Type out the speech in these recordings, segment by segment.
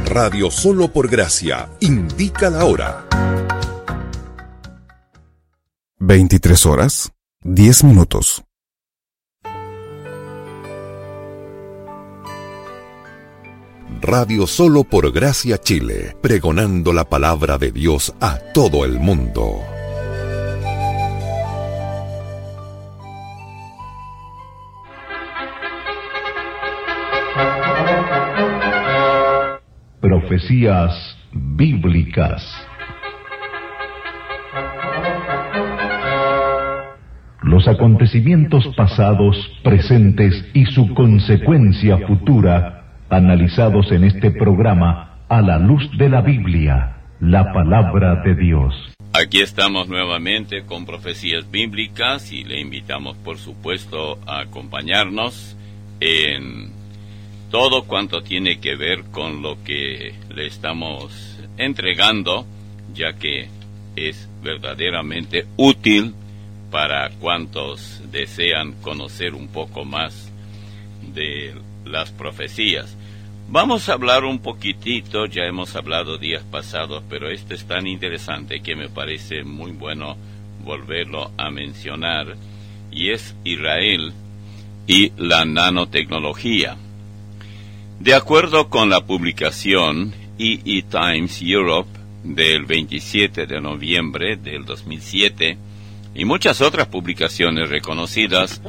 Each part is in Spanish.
Radio Solo por Gracia indica la hora. 23:10. Radio Solo por Gracia Chile, pregonando la palabra de Dios a todo el mundo. Profecías bíblicas. Los acontecimientos pasados, presentes y su consecuencia futura, analizados en este programa a la luz de la Biblia, la palabra de Dios. Aquí estamos nuevamente con Profecías Bíblicas y le invitamos, por supuesto, a acompañarnos en todo cuanto tiene que ver con lo que le estamos entregando, ya que es verdaderamente útil para cuantos desean conocer un poco más de las profecías. Vamos a hablar un poquitito, ya hemos hablado días pasados, pero este es tan interesante que me parece muy bueno volverlo a mencionar, y es Israel y la nanotecnología. De acuerdo con la publicación EE Times Europe del 27 de noviembre del 2007 y muchas otras publicaciones reconocidas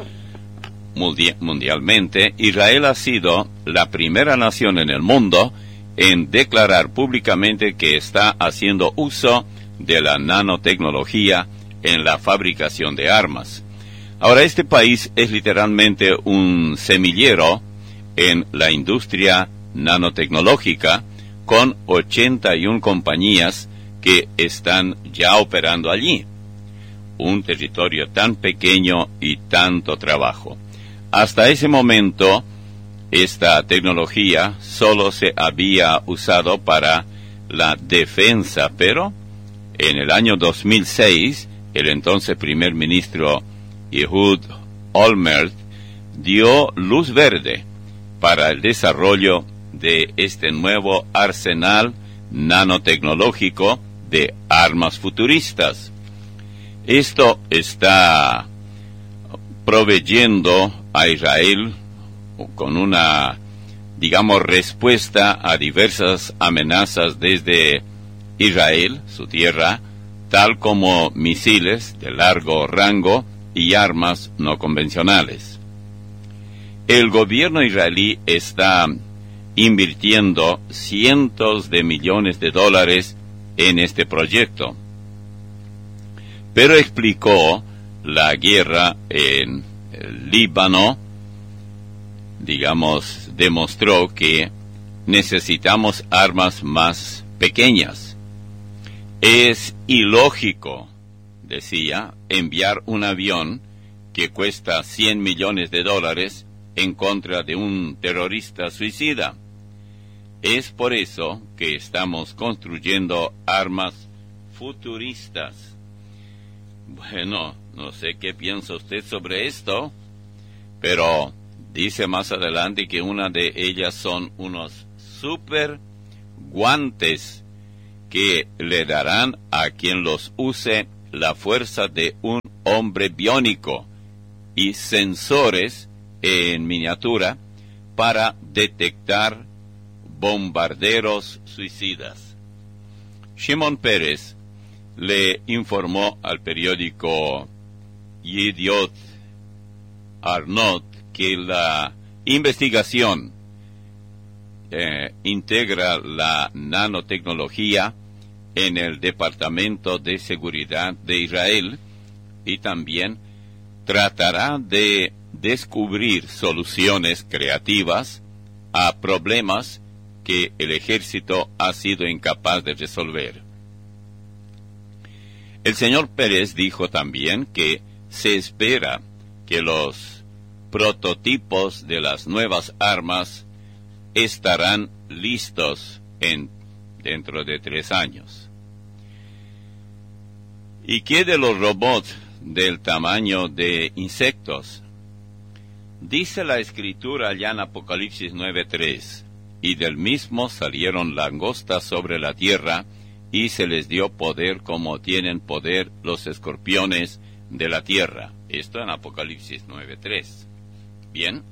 mundialmente, Israel ha sido la primera nación en el mundo en declarar públicamente que está haciendo uso de la nanotecnología en la fabricación de armas. Ahora, este país es literalmente un semillero en la industria nanotecnológica, con 81 compañías que están ya operando allí. Un territorio tan pequeño y tanto trabajo. Hasta ese momento, esta tecnología solo se había usado para la defensa, pero en el año 2006, el entonces primer ministro Ehud Olmert dio luz verde para el desarrollo de este nuevo arsenal nanotecnológico de armas futuristas. Esto está proveyendo a Israel con una, respuesta a diversas amenazas desde Israel, su tierra, tal como misiles de largo rango y armas no convencionales. El gobierno israelí está invirtiendo cientos de millones de dólares en este proyecto, pero explicó la guerra en el Líbano, demostró que necesitamos armas más pequeñas. Es ilógico, decía, enviar un avión que cuesta 100 millones de dólares en contra de un terrorista suicida. Es por eso que estamos construyendo armas futuristas. Bueno, no sé qué piensa usted sobre esto, pero dice más adelante que una de ellas son unos super guantes que le darán a quien los use la fuerza de un hombre biónico y sensores en miniatura para detectar bombarderos suicidas. Shimon Peres le informó al periódico Yediot Arnot que la investigación integra la nanotecnología en el Departamento de Seguridad de Israel y también tratará de descubrir soluciones creativas a problemas que el ejército ha sido incapaz de resolver. El señor Pérez dijo también que se espera que los prototipos de las nuevas armas estarán listos dentro de 3 años. ¿Y qué de los robots del tamaño de insectos? Dice la Escritura allá en Apocalipsis 9:3, y del mismo salieron langostas sobre la tierra, y se les dio poder como tienen poder los escorpiones de la tierra. Esto en Apocalipsis 9:3. Bien.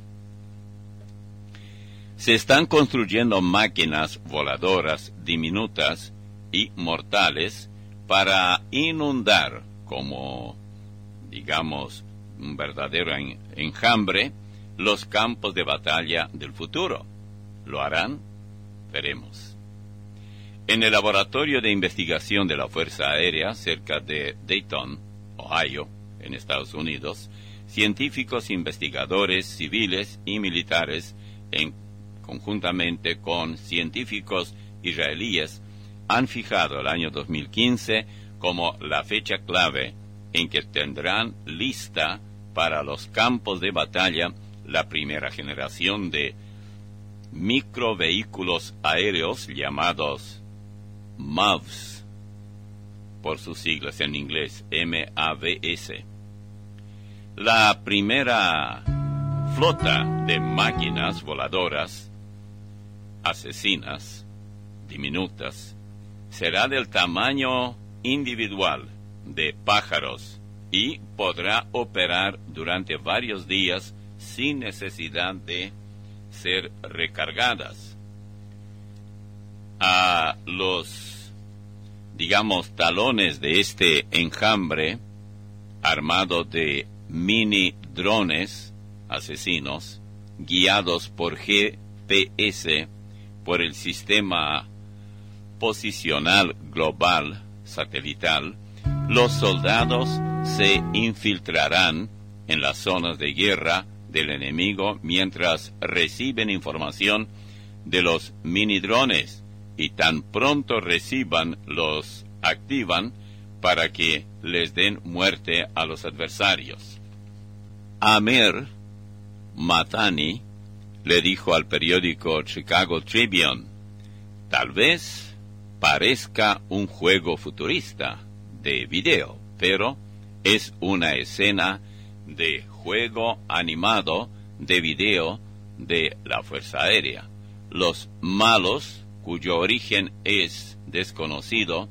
Se están construyendo máquinas voladoras diminutas y mortales para inundar, como digamos un verdadero enjambre, los campos de batalla del futuro. ¿Lo harán? Veremos. En el laboratorio de investigación de la Fuerza Aérea cerca de Dayton, Ohio, en Estados Unidos, científicos, investigadores civiles y militares, conjuntamente con científicos israelíes, han fijado el año 2015 como la fecha clave en que tendrán lista para los campos de batalla la primera generación de microvehículos aéreos llamados MAVs, por sus siglas en inglés, MAVS. La primera flota de máquinas voladoras asesinas, diminutas, será del tamaño individual de pájaros y podrá operar durante varios días sin necesidad de ser recargadas. A los, digamos, talones de este enjambre, armado de mini drones asesinos, guiados por GPS, por el sistema posicional global satelital, los soldados se infiltrarán en las zonas de guerra del enemigo mientras reciben información de los mini drones, y tan pronto reciban los activan para que les den muerte a los adversarios. Amir Matani le dijo al periódico Chicago Tribune: tal vez parezca un juego futurista de video, pero es una escena de juego animado de video de la Fuerza Aérea. Los malos, cuyo origen es desconocido,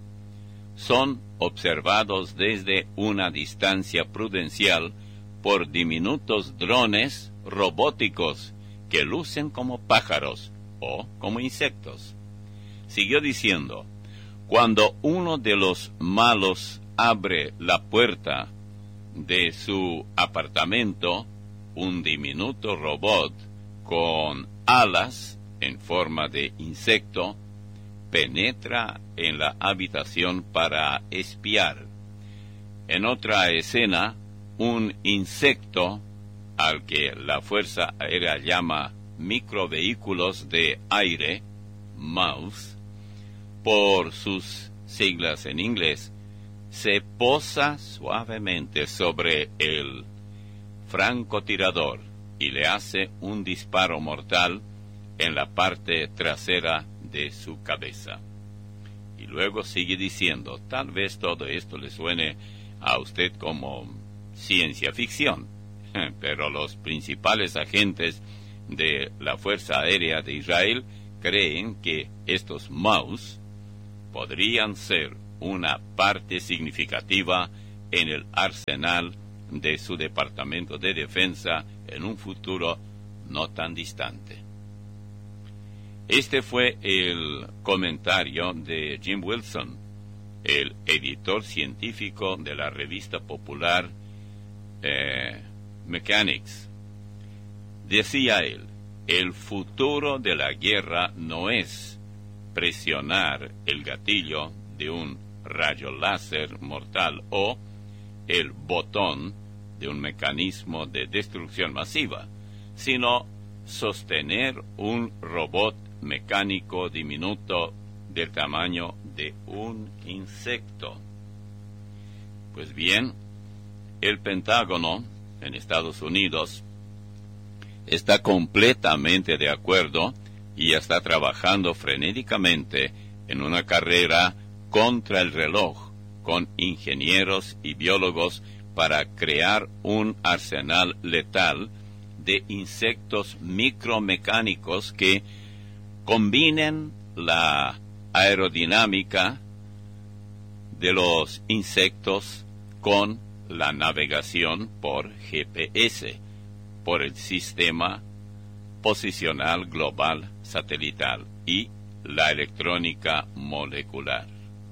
son observados desde una distancia prudencial por diminutos drones robóticos que lucen como pájaros o como insectos. Siguió diciendo: cuando uno de los malos abre la puerta de su apartamento, un diminuto robot con alas en forma de insecto penetra en la habitación para espiar. En otra escena, un insecto, al que la Fuerza Aérea llama microvehículos de aire, MAVS, por sus siglas en inglés, se posa suavemente sobre el francotirador y le hace un disparo mortal en la parte trasera de su cabeza. Y luego sigue diciendo: tal vez todo esto le suene a usted como ciencia ficción, pero los principales agentes de la Fuerza Aérea de Israel creen que estos MAVs podrían ser una parte significativa en el arsenal de su Departamento de Defensa en un futuro no tan distante. Este fue el comentario de Jim Wilson, el editor científico de la revista popular Mechanics. Decía él: el futuro de la guerra no es presionar el gatillo de un rayo láser mortal o el botón de un mecanismo de destrucción masiva, sino sostener un robot mecánico diminuto del tamaño de un insecto. Pues bien, el Pentágono en Estados Unidos está completamente de acuerdo y está trabajando frenéticamente en una carrera contra el reloj con ingenieros y biólogos para crear un arsenal letal de insectos micromecánicos que combinen la aerodinámica de los insectos con la navegación por GPS, por el sistema posicional global satelital y la electrónica molecular.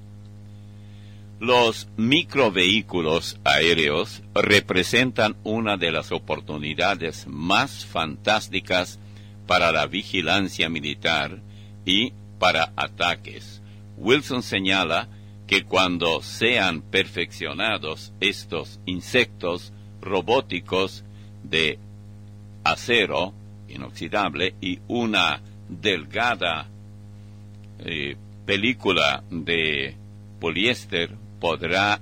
Los microvehículos aéreos representan una de las oportunidades más fantásticas para la vigilancia militar y para ataques. Wilson señala que cuando sean perfeccionados estos insectos robóticos de acero inoxidable y una delgada película de poliéster, podrá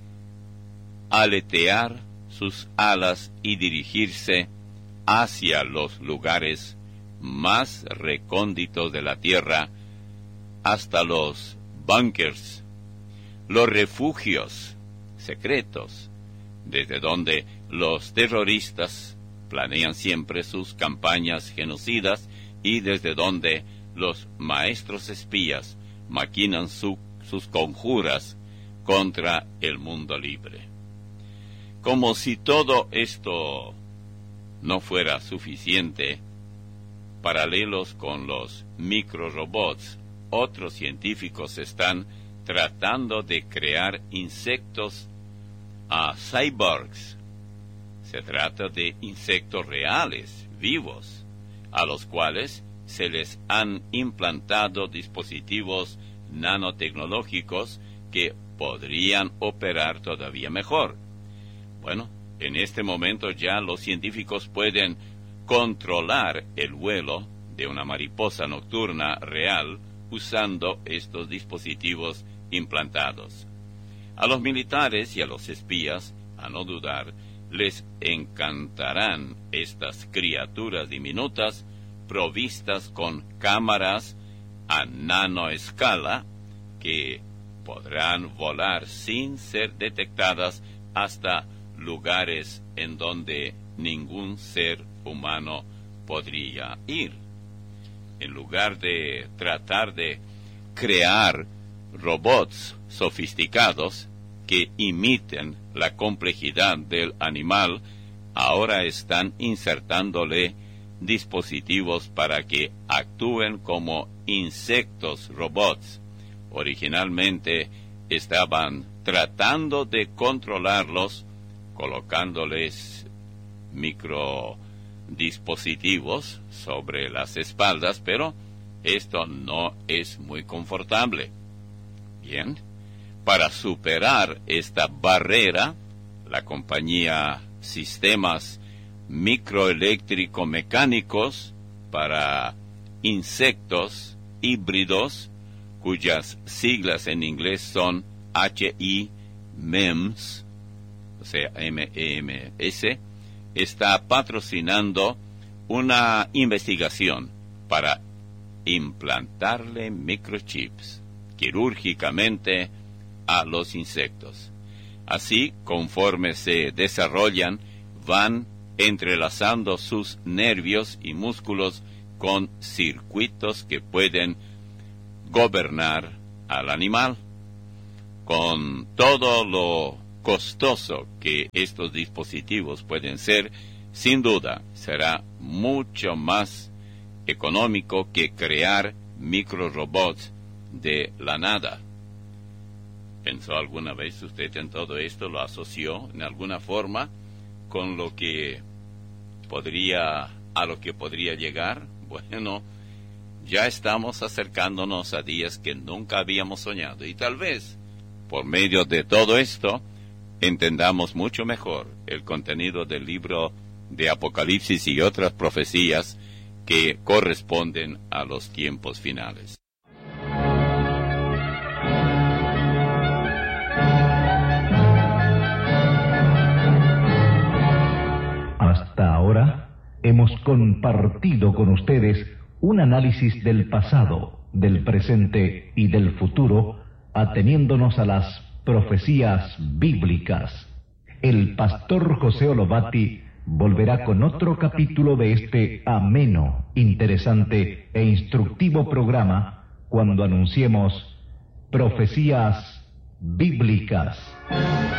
aletear sus alas y dirigirse hacia los lugares más recónditos de la Tierra, hasta los búnkers, los refugios secretos, desde donde los terroristas planean siempre sus campañas genocidas y desde donde los maestros espías maquinan sus conjuras contra el mundo libre. Como si todo esto no fuera suficiente, paralelos con los microrobots, otros científicos están tratando de crear insectos cyborgs. Se trata de insectos reales, vivos, a los cuales se les han implantado dispositivos nanotecnológicos que podrían operar todavía mejor. Bueno, en este momento ya los científicos pueden controlar el vuelo de una mariposa nocturna real usando estos dispositivos implantados. A los militares y a los espías, a no dudar, les encantarán estas criaturas diminutas provistas con cámaras a nanoescala que podrán volar sin ser detectadas hasta lugares en donde ningún ser humano podría ir. En lugar de tratar de crear robots sofisticados que imiten la complejidad del animal, ahora están insertándole dispositivos para que actúen como insectos robots. Originalmente estaban tratando de controlarlos colocándoles microdispositivos sobre las espaldas, pero esto no es muy confortable. Bien, para superar esta barrera, la compañía Sistemas Microeléctrico-Mecánicos para Insectos Híbridos, cuyas siglas en inglés son HI-MEMS, o sea, MEMS, está patrocinando una investigación para implantarle microchips quirúrgicamente a los insectos. Así, conforme se desarrollan, van entrelazando sus nervios y músculos con circuitos que pueden gobernar al animal. Con todo lo costoso que estos dispositivos pueden ser, sin duda será mucho más económico que crear microrobots de la nada. ¿Pensó alguna vez usted en todo esto? ¿Lo asoció en alguna forma con lo que a lo que podría llegar? Bueno, ya estamos acercándonos a días que nunca habíamos soñado, y tal vez por medio de todo esto entendamos mucho mejor el contenido del libro de Apocalipsis y otras profecías que corresponden a los tiempos finales. Hasta ahora hemos compartido con ustedes un análisis del pasado, del presente y del futuro, ateniéndonos a las profecías bíblicas. El pastor José Olobati volverá con otro capítulo de este ameno, interesante e instructivo programa cuando anunciemos Profecías Bíblicas.